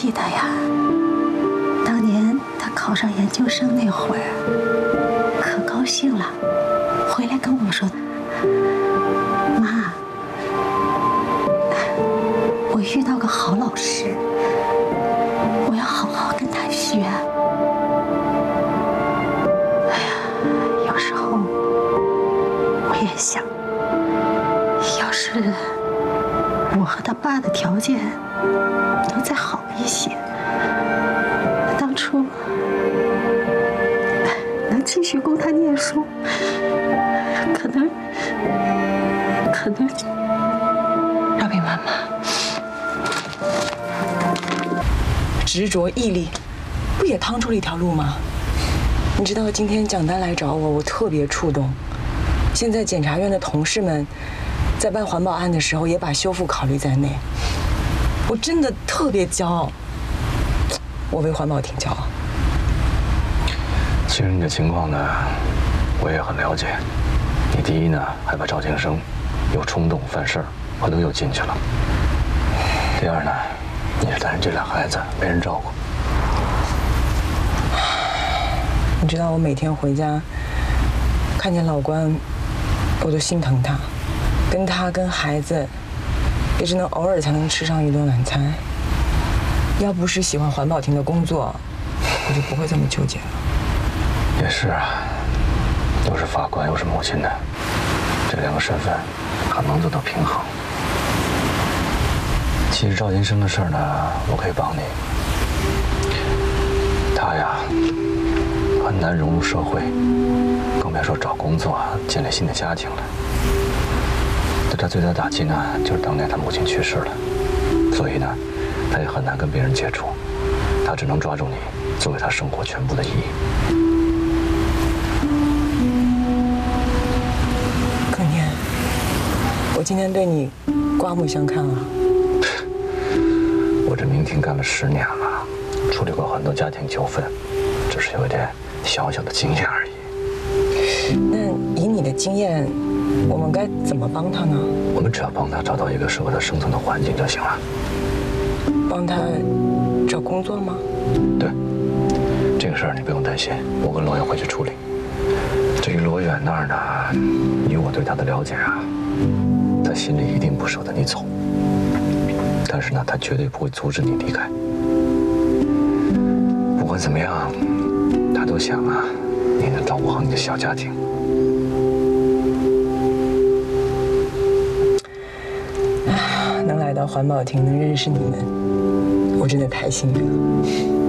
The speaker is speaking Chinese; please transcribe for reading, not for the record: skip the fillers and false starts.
记得呀，当年他考上研究生那会儿，可高兴了，回来跟我说：“妈，我遇到个好老师，我要好好跟他学。”哎呀，有时候我也想，要是我和他爸的条件能再好一些，当初能继续供他念书，可能饶冰妈妈，执着毅力，不也趟出了一条路吗？你知道今天蒋丹来找我，我特别触动。现在检察院的同事们在办环保案的时候，也把修复考虑在内。我真的特别骄傲，我为环保挺骄傲。 其实你的情况呢，我也很了解。你第一呢，害怕赵金生有冲动犯事儿，回头又进去了。第二呢，你是担心这俩孩子没人照顾。 你知道我每天回家看见老关，我都心疼他，跟他跟孩子也只能偶尔才能吃上一顿晚餐。要不是喜欢环保厅的工作，我就不会这么纠结了。 也是啊，又是法官又是母亲的，这两个身份很难做到平衡。其实赵金生的事儿呢，我可以帮你。他呀，很难融入社会，更别说找工作、建立新的家庭了。对他最大的打击呢，就是当年他母亲去世了，所以呢，他也很难跟别人接触，他只能抓住你，作为他生活全部的意义。 可年，我今天对你刮目相看啊！ 我这民庭干了10年了，处理过很多家庭纠纷，只是有一点小小的经验而已。 那以你的经验，我们该怎么帮他呢？ 我们只要帮他找到一个适合他生存的环境就行了。 帮他找工作吗？ 对，这个事儿你不用担心，我跟罗远会去处理。至于罗远那儿呢，以我对他的了解啊，他心里一定不舍得你走，但是呢，他绝对不会阻止你离开。不管怎么样，他都想啊，你能照顾好你的小家庭。 能来到环保厅，能认识你们，我真的太幸运了。